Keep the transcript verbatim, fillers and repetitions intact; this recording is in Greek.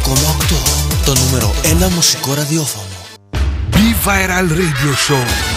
κόμμα οκτώ, το νούμερο ένα μουσικό ραδιόφωνο. Be Viral Radio Show.